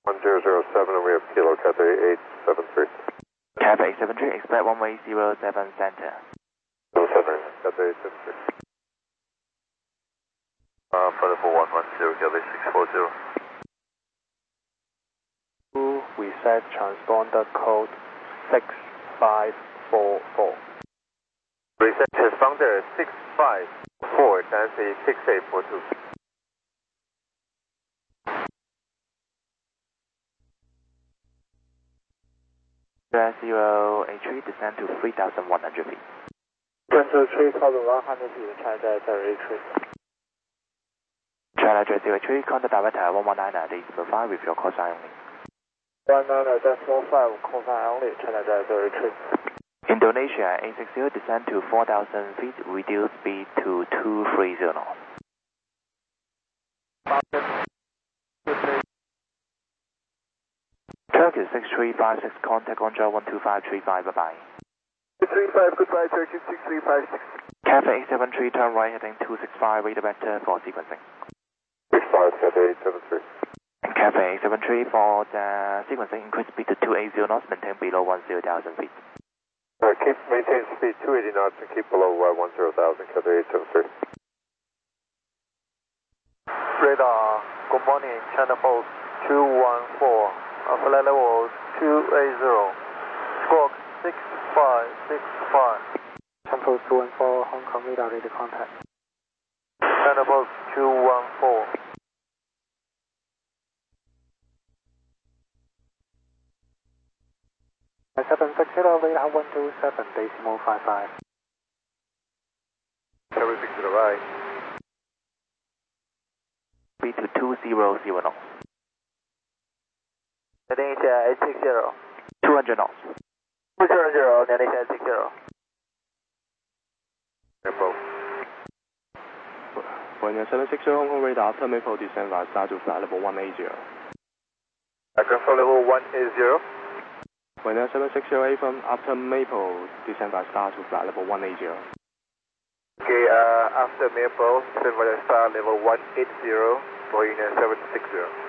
1007, and we have Kilo Cathay 873. Cathay 873, expect runway 07 center. 07, Cathay 873. For level 110, Cathay 640. We set transponder code 6544. Reset transponder 654, Nancy 6842. .083, descend to 3,100 feet. Center 3,100 feet, China 083. China 083, contact director 119.5 with your call sign only. 119.45, call sign only, China 083. Indonesia 860, descend to 4,000 feet, reduce speed to 230 knots. Turkey 6356, contact on Joe 12535, bye-bye. 235, goodbye, Turkey 6356. Cathay 873, turn right heading 265, radar vector for sequencing. 65, Cathay 873. Cathay 873 for the sequencing, increase speed to 280 knots, maintain below 10,000 feet. Maintain speed 280 knots and keep below 10,000, Cathay 873. Radar, good morning, China Post 214, flight level 280, squawk 6565. China Post 214, Hong Kong radar ready contact. China Post 214. Seven 60, radar 127, decimal 55. 760 right. Speed to 200 knots. Indonesia 860. 200 knots. 200, Indonesia 860. Tempo. When you're 760 Hong Kong radar, after Maple descend via star to flight level 180. Control level 180. When you're 760 from after Maple descend via star to flight level 180. Okay, after Maple, descend via star level 180, Boeing 760.